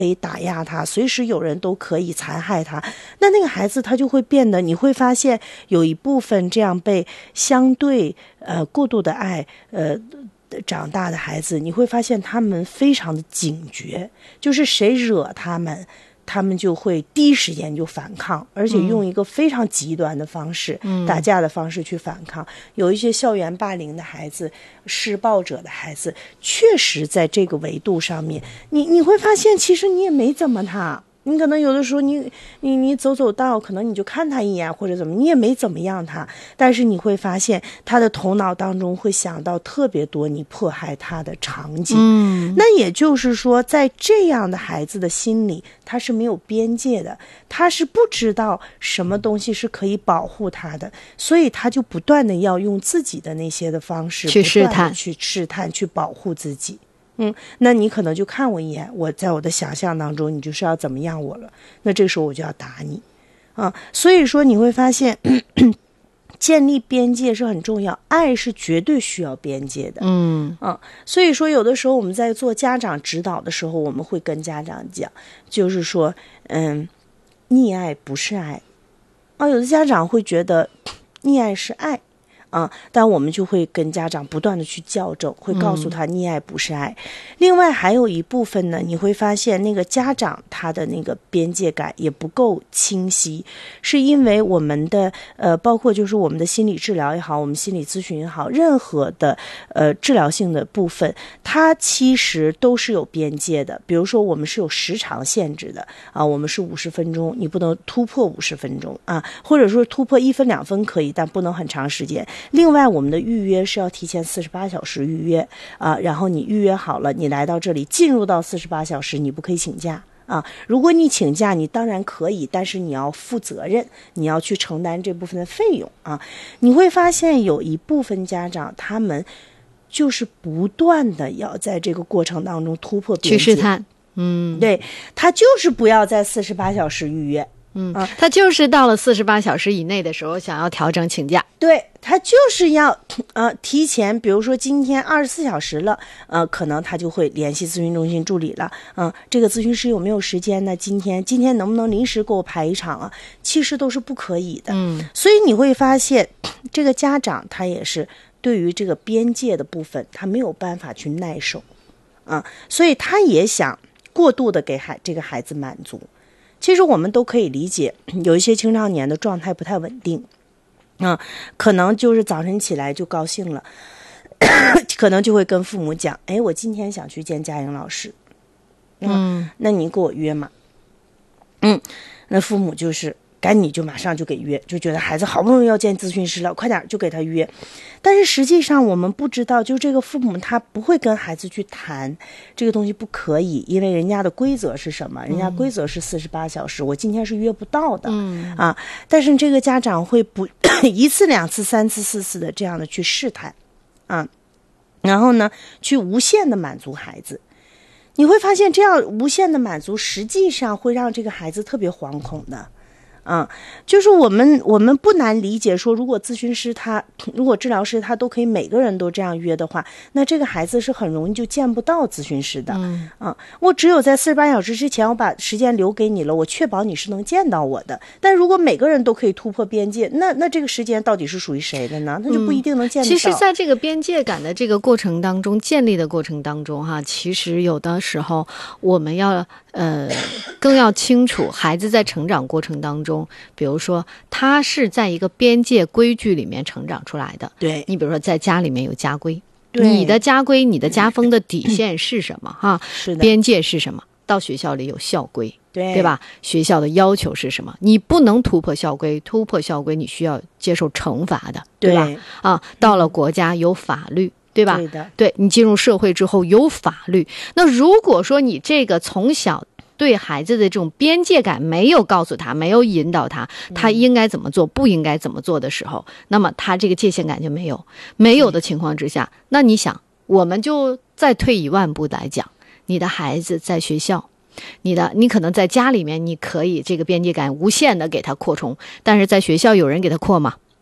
可以打压他，随时有人都可以残害他，那个孩子他就会变得，你会发现有一部分这样被相对过度的爱长大的孩子，你会发现他们非常的警觉，就是谁惹他们，他们就会第一时间就反抗，而且用一个非常极端的方式，打架的方式去反抗。有一些校园霸凌的孩子，施暴者的孩子，确实在这个维度上面，你会发现其实你也没怎么他，你可能有的时候你走道，可能你就看他一眼或者怎么，你也没怎么样他，但是你会发现他的头脑当中会想到特别多你迫害他的场景。那也就是说，在这样的孩子的心里，他是没有边界的，他是不知道什么东西是可以保护他的，所以他就不断的要用自己的那些的方式去试探， 去保护自己。那你可能就看我一眼，我在我的想象当中你就是要怎么样我了，那这个时候我就要打你所以说你会发现建立边界是很重要，爱是绝对需要边界的。所以说有的时候我们在做家长指导的时候，我们会跟家长讲，就是说溺爱不是爱有的家长会觉得溺爱是爱但我们就会跟家长不断的去校正，会告诉他溺爱不是爱。另外还有一部分呢，你会发现那个家长他的那个边界感也不够清晰，是因为我们的包括就是我们的心理治疗也好，我们心理咨询也好，任何的治疗性的部分，它其实都是有边界的。比如说我们是有时长限制的我们是50分钟，你不能突破50分钟或者说突破1分2分可以，但不能很长时间。另外我们的预约是要提前48小时预约然后你预约好了，你来到这里进入到48小时，你不可以请假如果你请假你当然可以，但是你要负责任，你要去承担这部分的费用你会发现有一部分家长他们就是不断的要在这个过程当中突破边界， 去试探对，他就是不要在48小时预约他就是到了48小时以内的时候想要调整请假， 对，他就是要提前，比如说今天24小时了可能他就会联系咨询中心助理了这个咨询师有没有时间呢？今天能不能临时给我排一场其实都是不可以的所以你会发现这个家长他也是对于这个边界的部分他没有办法去耐受所以他也想过度的给这个孩子满足。其实我们都可以理解，有一些青少年的状态不太稳定可能就是早晨起来就高兴了可能就会跟父母讲，我今天想去见佳颖老师那你给我约嘛那父母就是赶紧就马上就给约，就觉得孩子好不容易要见咨询师了，快点就给他约。但是实际上我们不知道，就这个父母他不会跟孩子去谈这个东西不可以，因为人家的规则是什么？人家规则是48小时，我今天是约不到的但是这个家长会不1次2次3次4次的这样的去试探然后呢去无限的满足孩子。你会发现这样无限的满足实际上会让这个孩子特别惶恐的就是我们不难理解说，如果治疗师他都可以每个人都这样约的话，那这个孩子是很容易就见不到咨询师的我只有在48小时之前我把时间留给你了，我确保你是能见到我的。但如果每个人都可以突破边界，那这个时间到底是属于谁的呢？那就不一定能见得到。 其实在这个边界感的这个过程当中，建立的过程当中其实有的时候我们要更要清楚孩子在成长过程当中，比如说他是在一个边界规矩里面成长出来的。 对， 你比如说在家里面有家规，你的家规你的家风的底线是什么是的， 边界是什么？到学校里有校规， 对吧？学校的要求是什么？你不能突破校规，突破校规你需要接受惩罚的，对吧？到了国家有法律，对吧？ 对的， 对，你进入社会之后有法律。那如果说你这个从小对孩子的这种边界感没有告诉他，没有引导他，他应该怎么做，不应该怎么做的时候，那么他这个界限感就没有的情况之下，那你想，我们就再退1万步来讲，你的孩子在学校，你可能在家里面你可以这个边界感无限的给他扩充，但是在学校有人给他扩吗？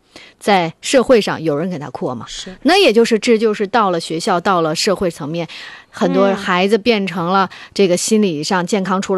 在社会上有人给他扩嘛。 是， 那也就是这就是到了学校，到了社会层面，很多孩子变成了这个心理上健康出了